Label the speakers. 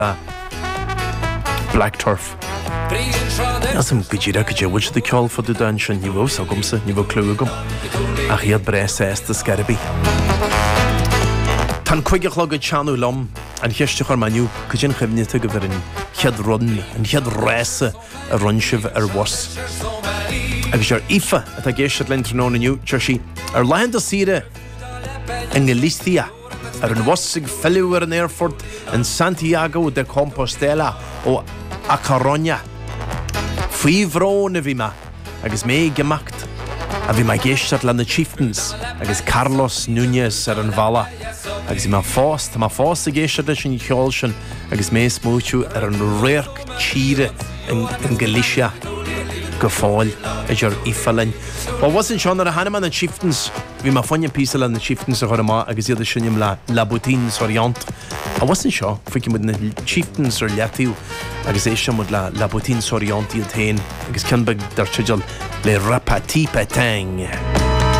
Speaker 1: Black Turf. Nasam gijira gijawich the call for the dungeon nivo sagumsa nivo clugum. Achiad bresa esta scarbi. Tan quigach log chanu lom and heshtichar manu kajin khivnita gverin head run and head rasa a runshiv was. Agjar Ifa at a geshat lentron new churchy land sire in Galicia an wasig fellow in Erfurt and Santiago de Compostela o a Coruña. Fui vrone vima agus me gemacht a vi ma gestat lan the chieftains agus Carlos Núñez an Vala agus ma fast a gestat in Cholshan agus me smuchu an rerk chire in Galicia gefall your Ifalin. But wasn't Sean the Hanneman and chieftains we ma funny piece and the chieftains or ma agus the shinim la boutines orient. I wasn't sure freaking with the chieftains or Latiu agus with la boutines orient y tain agus can big der chijal le rapati petang.